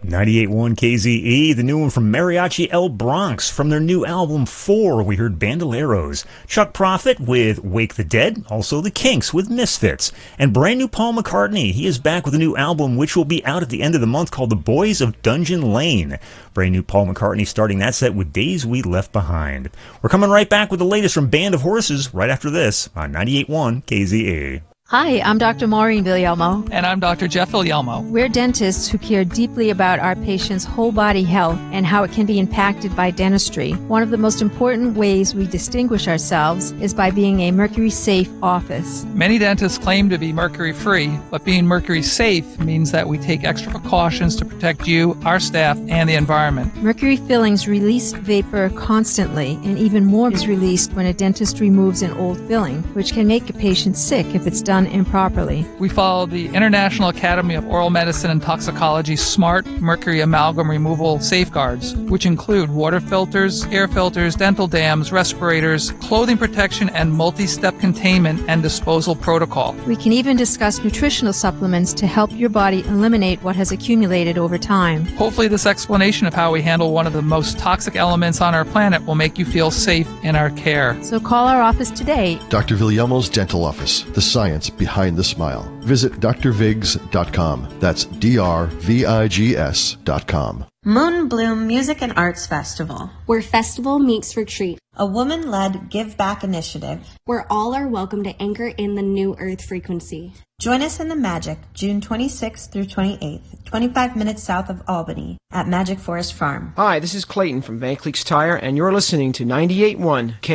98.1 KZE, the new one from Mariachi El Bronx. From their new album 4, we heard Bandoleros. Chuck Prophet with Wake the Dead, also the Kinks with Misfits. And brand new Paul McCartney, he is back with a new album which will be out at the end of the month called The Boys of Dungeon Lane. Brand new Paul McCartney starting that set with Days We Left Behind. We're coming right back with the latest from Band of Horses right after this on 98.1 KZE. Hi, I'm Dr. Maureen Villalmo. And I'm Dr. Jeff Villalmo. We're dentists who care deeply about our patients' whole body health and how it can be impacted by dentistry. One of the most important ways we distinguish ourselves is by being a mercury-safe office. Many dentists claim to be mercury-free, but being mercury-safe means that we take extra precautions to protect you, our staff, and the environment. Mercury fillings release vapor constantly, and even more is released when a dentist removes an old filling, which can make a patient sick if it's done improperly. We follow the International Academy of Oral Medicine and Toxicology SMART mercury amalgam removal safeguards, which include water filters, air filters, dental dams, respirators, clothing protection, and multi-step containment and disposal protocol. We can even discuss nutritional supplements to help your body eliminate what has accumulated over time. Hopefully this explanation of how we handle one of the most toxic elements on our planet will make you feel safe in our care. So call our office today. Dr. Villalmo's Dental Office, the science behind the smile. Visit drvigs.com. That's drvigs.com. Moon Bloom Music and Arts Festival, where festival meets retreat. A woman-led give back initiative, where all are welcome to anchor in the new earth frequency. Join us in the Magic, June 26th through 28th, 25 minutes south of Albany, at Magic Forest Farm. Hi, this is Clayton from Van Cleek's Tire, and you're listening to 98.1